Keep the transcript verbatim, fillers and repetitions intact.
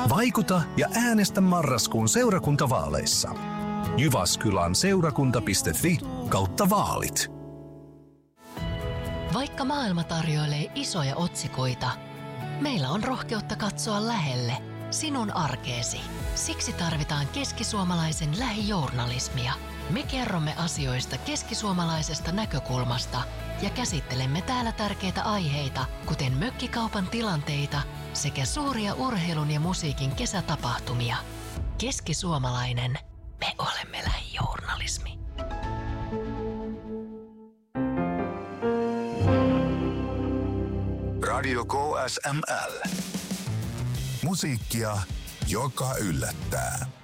Vaikuta ja äänestä marraskuun seurakuntavaaleissa. Jyväskylän seurakunta piste fi kautta vaalit. Vaikka maailma tarjoilee isoja otsikoita, meillä on rohkeutta katsoa lähelle sinun arkeesi. Siksi tarvitaan keskisuomalaisen lähijournalismia. Me kerromme asioista keskisuomalaisesta näkökulmasta ja käsittelemme täällä tärkeitä aiheita, kuten mökkikaupan tilanteita sekä suuria urheilun ja musiikin kesätapahtumia. Keskisuomalainen, me olemme lähijournalismi. Radio K S M L. Musiikkia, joka yllättää.